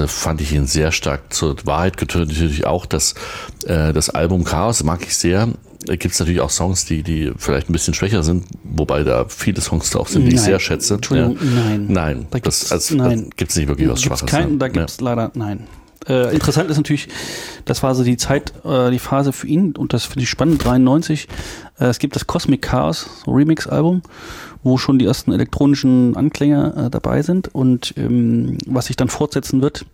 fand ich ihn sehr stark zur Wahrheit getönt. Natürlich auch das Album Chaos mag ich sehr. Da gibt es natürlich auch Songs, die vielleicht ein bisschen schwächer sind, wobei da viele Songs drauf sind, die ich sehr schätze. Entschuldigung, nein. Da gibt es nicht wirklich was Schwaches. Da gibt es leider, nein. Interessant ist natürlich, das war so die Zeit, die Phase für ihn, und das finde ich spannend, 93. Es gibt das Cosmic Chaos, so Remix-Album, wo schon die ersten elektronischen Anklänge dabei sind und was sich dann fortsetzen wird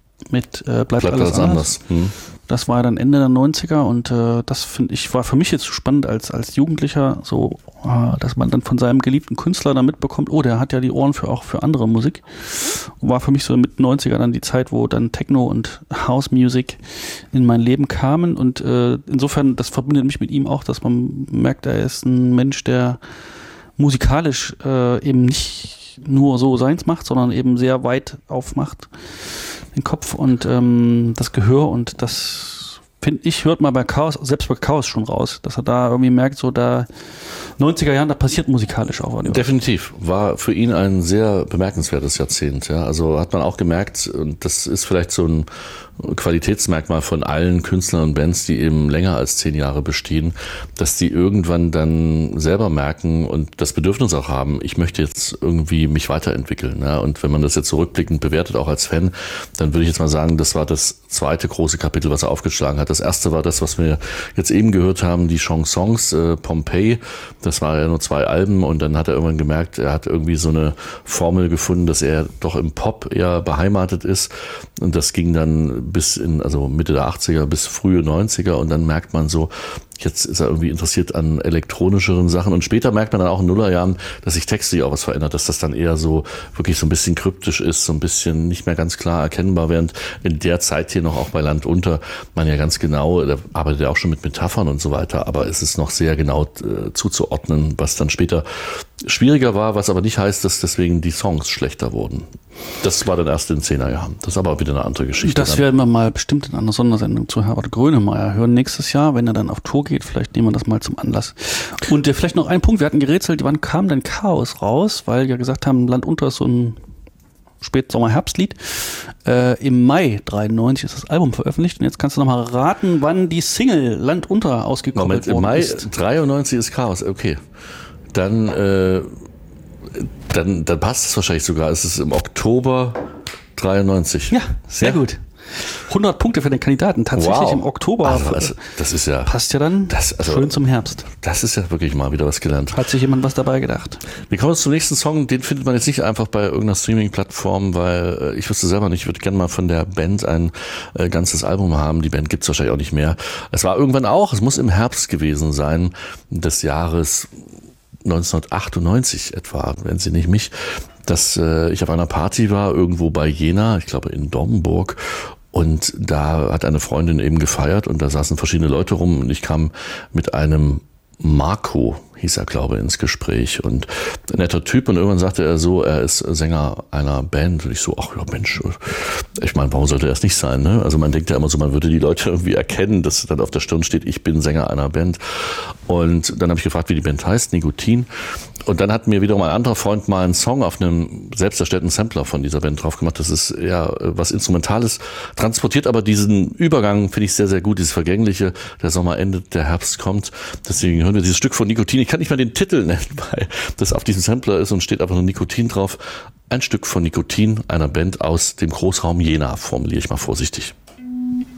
mit Bleibt alles anders. Das war dann Ende der 90er und das finde ich, war für mich jetzt so spannend als Jugendlicher, so, dass man dann von seinem geliebten Künstler dann mitbekommt, oh, der hat ja die Ohren auch für andere Musik. Und war für mich so mit 90er dann die Zeit, wo dann Techno und House Music in mein Leben kamen und insofern, das verbindet mich mit ihm auch, dass man merkt, er ist ein Mensch, der musikalisch eben nicht nur so seins macht, sondern eben sehr weit aufmacht den Kopf und das Gehör, und das finde ich, hört man bei Chaos, selbst bei Chaos schon raus, dass er da irgendwie merkt, so da 90er Jahren, da passiert musikalisch auch. Definitiv. War für ihn ein sehr bemerkenswertes Jahrzehnt. Ja. Also hat man auch gemerkt, und das ist vielleicht so ein Qualitätsmerkmal von allen Künstlern und Bands, die eben länger als 10 Jahre bestehen, dass die irgendwann dann selber merken und das Bedürfnis auch haben, ich möchte jetzt irgendwie mich weiterentwickeln. Ja. Und wenn man das jetzt zurückblickend bewertet, auch als Fan, dann würde ich jetzt mal sagen, das war das zweite große Kapitel, was er aufgeschlagen hat. Das erste war das, was wir jetzt eben gehört haben, die Chansons, Pompeii. Das war ja nur 2 Alben und dann hat er irgendwann gemerkt, er hat irgendwie so eine Formel gefunden, dass er doch im Pop eher beheimatet ist, und das ging dann also Mitte der 80er bis frühe 90er, und dann merkt man so, jetzt ist er irgendwie interessiert an elektronischeren Sachen, und später merkt man dann auch in Nullerjahren, dass sich textlich auch was verändert, dass das dann eher so wirklich so ein bisschen kryptisch ist, so ein bisschen nicht mehr ganz klar erkennbar, während in der Zeit hier noch auch bei Land unter man ja ganz genau, da arbeitet er auch schon mit Metaphern und so weiter, aber es ist noch sehr genau zuzuordnen, was dann später schwieriger war, was aber nicht heißt, dass deswegen die Songs schlechter wurden. Das war dann erst in den 10er Jahren. Das ist aber auch wieder eine andere Geschichte. Das werden wir mal bestimmt in einer Sondersendung zu Herbert Grönemeyer hören nächstes Jahr, wenn er dann auf Tour geht. Vielleicht nehmen wir das mal zum Anlass. Und vielleicht noch ein Punkt. Wir hatten gerätselt, wann kam denn Chaos raus? Weil wir gesagt haben, Land unter ist so ein Spätsommer-Herbstlied. Im Mai 93 ist das Album veröffentlicht. Und jetzt kannst du noch mal raten, wann die Single Land unter ausgekoppelt worden ist. Im Mai 93 ist Chaos. Okay. Dann passt es wahrscheinlich sogar. Es ist im Oktober 93. Ja, sehr gut. 100 Punkte für den Kandidaten. Tatsächlich im Oktober. Also, das ist ja, passt ja dann schön zum Herbst. Das ist ja wirklich mal wieder was gelernt. Hat sich jemand was dabei gedacht? Wir kommen jetzt zum nächsten Song. Den findet man jetzt nicht einfach bei irgendeiner Streaming-Plattform, weil ich wüsste selber nicht, ich würde gerne mal von der Band ein ganzes Album haben. Die Band gibt's wahrscheinlich auch nicht mehr. Es war irgendwann auch, es muss im Herbst gewesen sein, des Jahres 1998 etwa, wenn Sie nicht mich, dass ich auf einer Party war, irgendwo bei Jena, ich glaube in Domburg, und da hat eine Freundin eben gefeiert und da saßen verschiedene Leute rum und ich kam mit einem Marco, hieß er, glaube ich, ins Gespräch, und ein netter Typ, und irgendwann sagte er so, er ist Sänger einer Band, und ich so, ach ja Mensch, ich meine, warum sollte er es nicht sein, ne? Also man denkt ja immer so, man würde die Leute irgendwie erkennen, dass dann auf der Stirn steht, ich bin Sänger einer Band, und dann habe ich gefragt, wie die Band heißt, Nikotin, und dann hat mir wiederum ein anderer Freund mal einen Song auf einem selbst erstellten Sampler von dieser Band drauf gemacht, das ist ja was Instrumentales, transportiert aber diesen Übergang, finde ich sehr, sehr gut, dieses Vergängliche, der Sommer endet, der Herbst kommt, deswegen hören wir dieses Stück von Nikotin. Ich kann nicht mal den Titel nennen, weil das auf diesem Sampler ist und steht einfach nur Nikotin drauf. Ein Stück von Nikotin, einer Band aus dem Großraum Jena, formuliere ich mal vorsichtig.